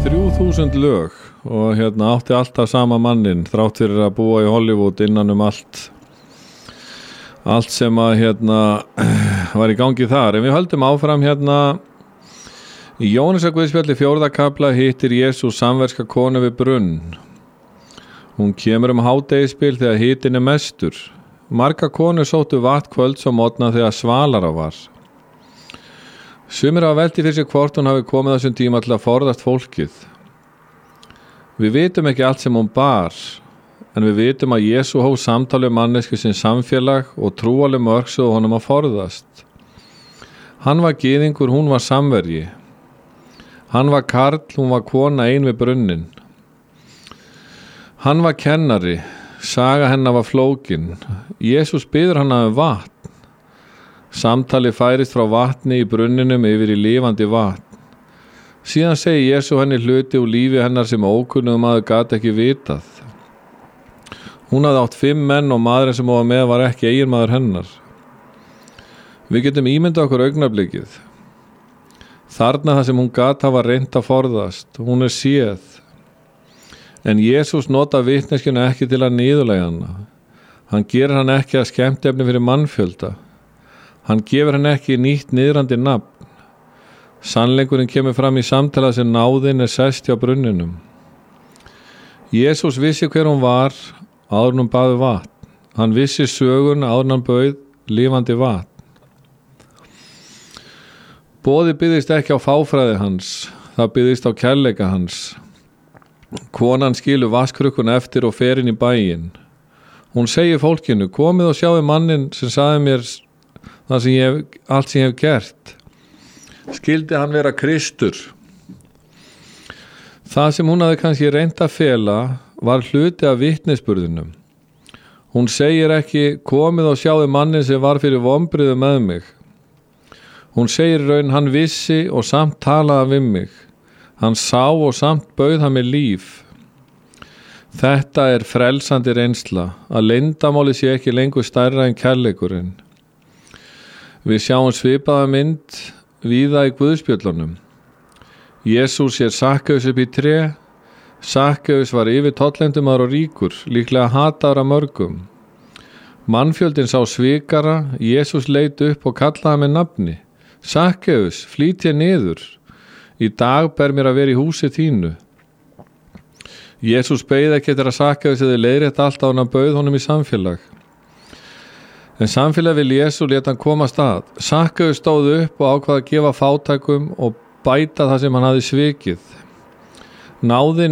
3000 lög og átti alltaf sama mannin þrátt fyrir að búa í Hollywood innan allt sem að var í gangi þar. En við höldum áfram í Jóhannesarguðspjalli 4. kafla hittir Jesús samverska konu við brunn. Hún kemur hádegisbil þegar hitinn mestur. Marga konur sóttu vatn kvölds og morgna þegar svalara var. Sumir hafa velt fyrir sig hvort hún hafi komið þessum tíma til að forðast fólkið. Við vitum ekki allt sem hún bar, en við vitum að Jesú hóf samtal við mannesku sem samfélag og trúaleg mörk svo honum að forðast. Hann var gyðingur, hún var samverji. Hann var karl, hún var kona ein við brunnin. Hann var kennari, saga hennar var flókin. Jesús biður hana vatn. Samtali færist frá vatni í brunninum yfir í lifandi vatn. Síðan segir Jesú henni hluti úr lífi hennar sem ókunnum maður gat ekki vitað. Hún hafði átt 5 menn og maðurinn sem hún var með var ekki eiginmaður hennar. Við getum ímyndað okkur augnablikið. Þarna það sem hún gat hafa reynt að forðast. Hún séð. En Jesús nota vitneskjuna ekki til að niðurlægja hana. Hann gerir hann ekki að skemmtiefni fyrir mannfjölda. Hann gefur hann ekki nýtt niðrandi nafn. Sannleikurinn kemur fram í samtala sem náðin sest hjá brunninum. Jesús vissi hver hún var áður en hún baði vatn. Hann vissi sögun áður en hann bauð lifandi vatn. Boði byggðist ekki á fáfræði hans, það byggðist á kærleika hans. Konan skilur vatnskrukkuna eftir og fer inn í bæinn. Hún segir fólkinu, komið og sjáðu mannin sem sagði mér allt sem ég hef gert. Skildi hann vera Kristur. Það sem hún hafði kannski reynt að fela var hluti af vitnisburðinum. Hún segir ekki, komið og sjáðu mannin sem var fyrir vonbrigðum með mig. Hún segir raun, hann vissi og samt talaði við mig. Hann sá og samt bauð hann með líf. Þetta frelsandi reynsla, að leyndamáli sé ekki lengur stærra en kærleikurinn. Við sjáum svipaða mynd víða í Guðspjöllunum. Jesús sér Sakkaus upp í tré. Sakkaus var yfir tollendumaður og ríkur, líklega hataður af mörgum. Mannfjöldin sá svikara, Jesús leit upp og kallaði hann með nafni. Sakkaus, flýt þér niður. Í dag ber mér að vera í húsi þínu. Jesús beið ekki eftir að Sakkaus hefði leiðrétt allt á hann bauð honum í samfélag. En samfélag vil Jesú lét hann komast að. Sakkaus stóð upp og ákvað að gefa fátækum og bæta það sem hann hafði svikið. Náðin